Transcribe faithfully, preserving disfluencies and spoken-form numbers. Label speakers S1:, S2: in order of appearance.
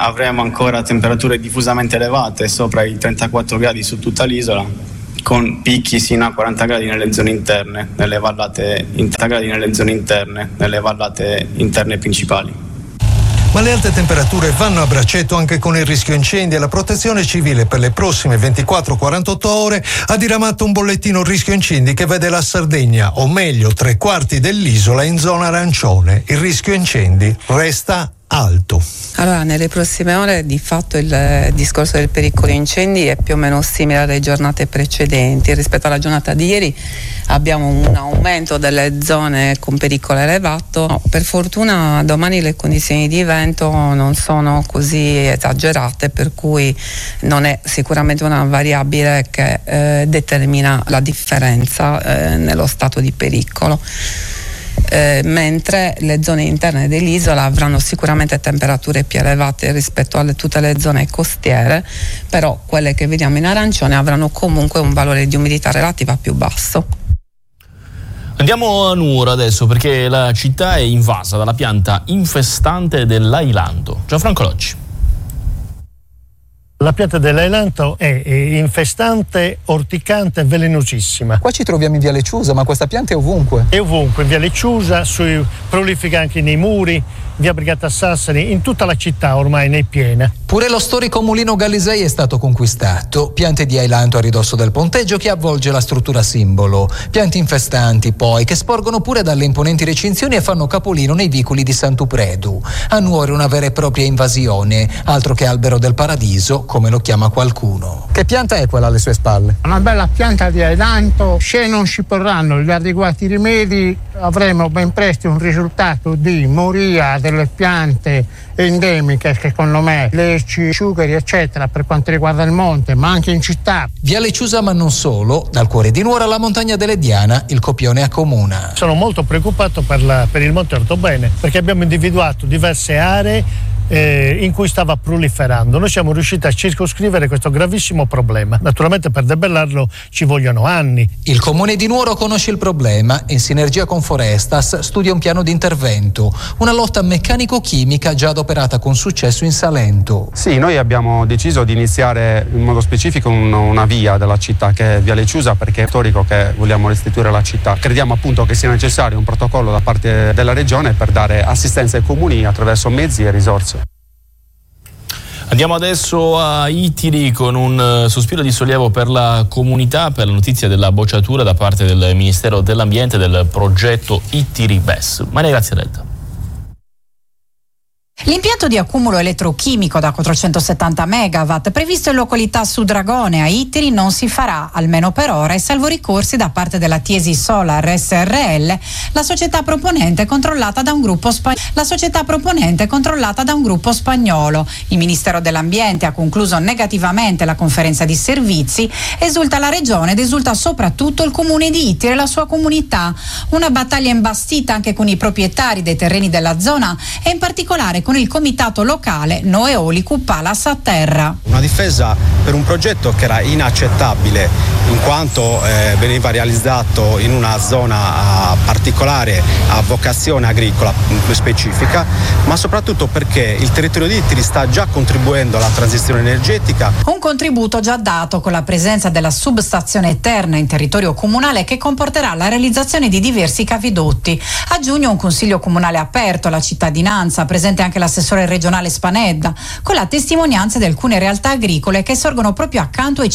S1: avremo ancora temperature diffusamente elevate, sopra i trentaquattro gradi su tutta l'isola, con picchi sino a quaranta gradi nelle zone interne, nelle vallate, gradi nelle zone interne, nelle vallate interne principali.
S2: Ma le alte temperature vanno a braccetto anche con il rischio incendi e la Protezione Civile per le prossime ventiquattro quarantotto ore ha diramato un bollettino rischio incendi che vede la Sardegna, o meglio tre quarti dell'isola, in zona arancione. Il rischio incendi resta alto.
S3: Allora, nelle prossime ore di fatto il discorso del pericolo incendi è più o meno simile alle giornate precedenti. Rispetto alla giornata di ieri abbiamo un aumento delle zone con pericolo elevato. No, per fortuna domani le condizioni di vento non sono così esagerate, per cui non è sicuramente una variabile che eh, determina la differenza eh, nello stato di pericolo. Eh, mentre le zone interne dell'isola avranno sicuramente temperature più elevate rispetto a tutte le zone costiere, però quelle che vediamo in arancione avranno comunque un valore di umidità relativa più basso.
S4: Andiamo a Nuoro adesso, perché la città è invasa dalla pianta infestante dell'ailanto. Gianfranco Locci.
S5: La pianta dell'ailanto è infestante, orticante e velenosissima.
S6: Qua ci troviamo in Via Lecciusa, ma questa pianta è ovunque.
S5: È ovunque, in Via Lecciusa, sui, prolifica anche nei muri, via Brigata Sassari, in tutta la città ormai ne è piena.
S6: Pure lo storico mulino Gallisei è stato conquistato. Piante di ailanto a ridosso del ponteggio che avvolge la struttura simbolo. Piante infestanti poi, che sporgono pure dalle imponenti recinzioni e fanno capolino nei vicoli di Sant'Upredu. A Nuoro una vera e propria invasione, altro che albero del paradiso, come lo chiama qualcuno.
S7: Che pianta è quella alle sue spalle?
S8: Una bella pianta di ailanto. Se non si porranno gli adeguati rimedi, avremo ben presto un risultato di moria delle piante endemiche, secondo me, leci, sugheri, eccetera, per quanto riguarda il monte, ma anche in città.
S6: Via Lecciusa, ma non solo, dal cuore di Nuoro alla montagna delle Diana, il copione accomuna.
S5: Sono molto preoccupato per, la, per il Monte Ortobene, perché abbiamo individuato diverse aree Eh, in cui stava proliferando. Noi siamo riusciti a circoscrivere questo gravissimo problema. Naturalmente per debellarlo ci vogliono anni.
S6: Il comune di Nuoro conosce il problema e in sinergia con Forestas studia un piano di intervento, una lotta meccanico-chimica già adoperata con successo in Salento.
S9: Sì, noi abbiamo deciso di iniziare in modo specifico un, una via della città che è Via Lecciusa, perché è storico che vogliamo restituire la città. Crediamo appunto che sia necessario un protocollo da parte della regione per dare assistenza ai comuni attraverso mezzi e risorse.
S4: Andiamo adesso a Itiri con un sospiro di sollievo per la comunità per la notizia della bocciatura da parte del Ministero dell'Ambiente del progetto Itiri B E S. Maria Grazia Delta.
S10: L'impianto di accumulo elettrochimico da quattrocentosettanta megawatt previsto in località Sudragone a Itiri non si farà, almeno per ora, e salvo ricorsi da parte della Tiesi Solar S R L, la società proponente controllata da un gruppo spa- la società proponente controllata da un gruppo spagnolo. Il Ministero dell'Ambiente ha concluso negativamente la conferenza di servizi, esulta la regione ed esulta soprattutto il comune di Itiri e la sua comunità. Una battaglia imbastita anche con i proprietari dei terreni della zona e in particolare con il comitato locale Noeolicu Palas a Terra.
S11: Una difesa per un progetto che era inaccettabile in quanto eh, veniva realizzato in una zona particolare a vocazione agricola specifica, ma soprattutto perché il territorio di Itiri sta già contribuendo alla transizione energetica.
S10: Un contributo già dato con la presenza della substazione Eterna in territorio comunale che comporterà la realizzazione di diversi cavidotti. A giugno un consiglio comunale aperto alla cittadinanza, presente anche l'assessore regionale Spanedda, con la testimonianza di alcune realtà agricole che sorgono proprio accanto ai